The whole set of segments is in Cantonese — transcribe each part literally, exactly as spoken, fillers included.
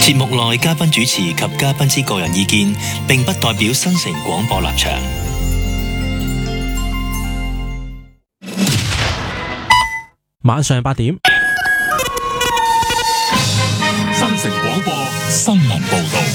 節目內嘉賓主持及嘉賓之個人意見，並不代表新城廣播立場。 晚上八點， 新城廣播新聞報道。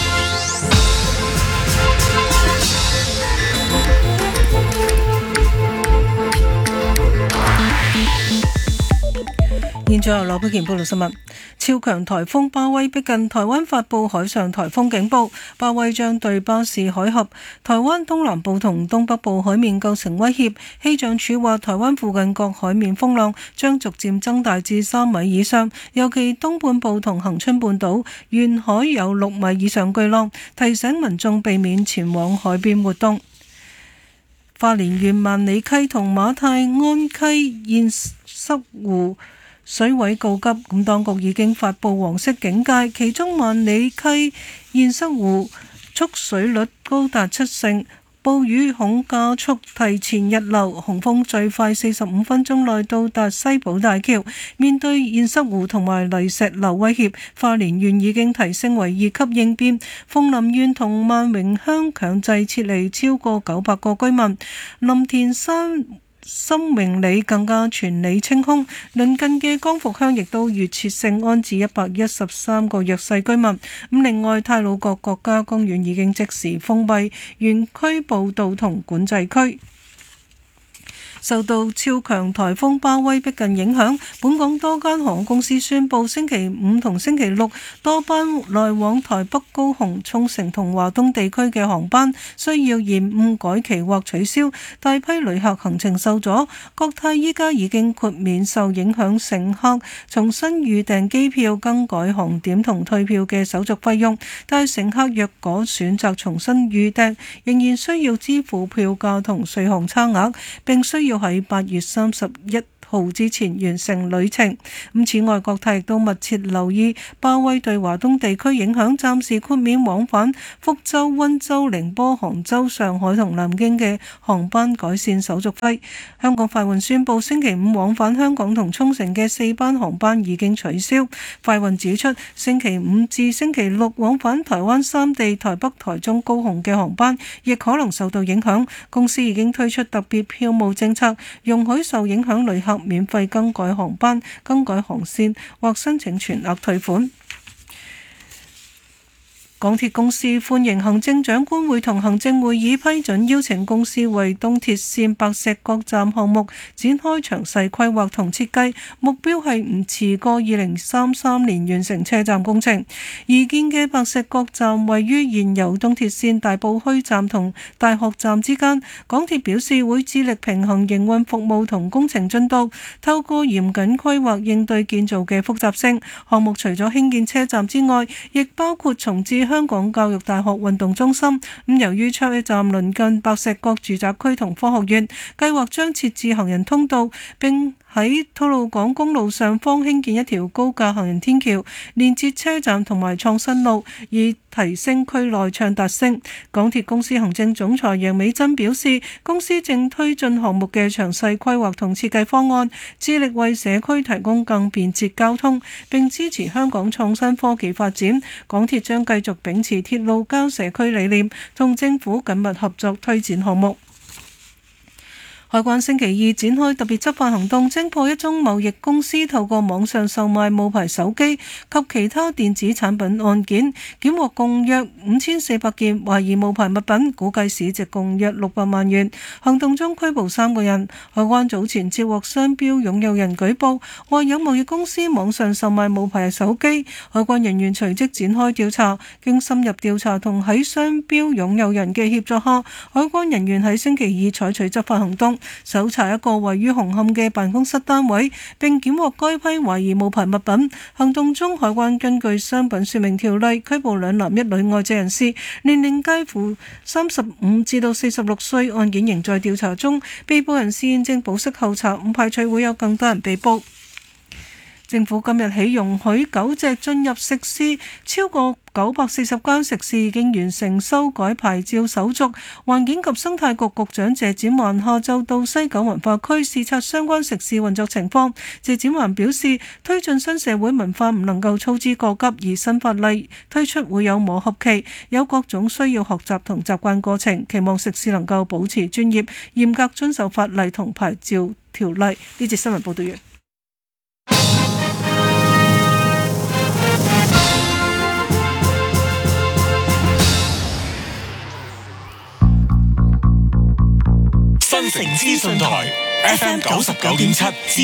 現在由羅佩健報道新聞。超強颱風巴威逼近台灣，發布海上颱風警報。巴威將對巴士海峽、台灣東南部同東北部海面構成威脅。氣象署話，台灣附近各海面風浪將逐漸增大至三米以上，尤其東半部同恆春半島沿海有六米以上巨浪，提醒民眾避免前往海邊活動。花蓮縣萬里溪同馬太安溪堰塞湖水位告急，咁當局已經發布黃色警戒，其中萬里溪堰塞湖蓄水率高達七成，暴雨恐加速提前溢流，洪峰最快四十五分鐘內到達西寶大橋。面對堰塞湖同埋泥石流威脅，花蓮縣已經提升為二級應變，鳳林縣同萬榮鄉強制撤離超過九百個居民，林田山深榮里更加全里清空，鄰近嘅光復鄉亦都預設性安置一百一十三個弱勢居民。咁另外，太魯閣國家公園已經即時封閉園區步道同管制區。受到超強颱風巴威逼近影響，本港多間航空公司宣布星期五同星期六多班來往台北、高雄、沖繩同華東地區嘅航班需要延誤、改期或取消，大批旅客行程受阻。國泰依家已經豁免受影響乘客重新預訂機票、更改航點同退票嘅手續費用，但係乘客若果選擇重新預訂，仍然需要支付票價同稅項差額，並需要要喺八月三十一號之前完成旅程。咁此外，國泰亦都密切留意巴威對華東地區影響，暫時豁免往返福州、溫州、寧波、杭州、上海同南京嘅航班改善手續費。香港快運宣布，星期五往返香港同沖繩嘅四班航班已經取消。快運指出，星期五至星期六往返台灣三地台北、台中、高雄嘅航班亦可能受到影響。公司已經推出特別票務政策，容許受影響旅客免費更改航班、更改航線或申請全額退款。港鐵公司歡迎行政長官會同行政會議批准邀請公司為東鐵線白石角站項目展開詳細規劃同設計，目標係唔遲過二零三三年完成車站工程。而建嘅白石角站位於現有東鐵線大埔墟站同大學站之間，港鐵表示會致力平衡營運服務同工程進度，透過嚴謹規劃應對建造嘅複雜性。項目除咗興建車站之外，亦包括重置香港教育大學運動中心。咁由於車站鄰近白石角住宅區同科學園，計劃將設置行人通道，並喺吐露港公路上方興建一條高架行人天橋，連接車站同埋創新路，以提升區內暢達性。港鐵公司行政總裁楊美珍表示，公司正推進項目嘅詳細規劃同設計方案，致力為社區提供更便捷交通，並支持香港創新科技發展。港鐵將繼續秉持鐵路交社區理念，同政府緊密合作推展項目。海關星期二展開特別執法行動，偵破一宗貿易公司透過網上售賣冒牌手機及其他電子產品案件，檢獲共約五千四百件懷疑冒牌物品，估計市值共約六百萬元。行動中拘捕三個人。海關早前接獲商標擁有人舉報，話有貿易公司網上售賣冒牌手機，海關人員隨即展開調查。經深入調查同喺商標擁有人嘅協助下，海關人員喺星期二採取執法行動，搜查一個位於紅磡嘅辦公室單位，並檢獲該批懷疑冒牌物品。行動中，海關根據商品說明條例拘捕兩男一女外籍人士，年齡介乎三十五至到四十六歲，案件仍在調查中。被捕人士現正保釋候查，唔排除會有更多人被捕。 政府今日起容許狗隻進入食肆，超過九百四十間食肆已經完成修改牌照手續。環境及生態局局長謝展寰下晝到西九文化區視察相關食肆運作情況。謝展寰表示，推進新社會文化唔能夠操之過急，而新法例推出會有磨合期，有各種需要學習同習慣過程，期望食肆能夠保持專業，嚴格遵守法例同牌照條例。呢節新聞報道完。 新城資訊台 F M 九十九點七。